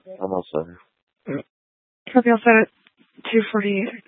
I'm all set. I'll be all set at 2:48.